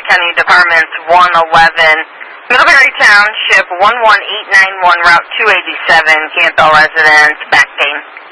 County Departments 111, Middlebury Township 11891, Route 287, Campbell residence, back pain.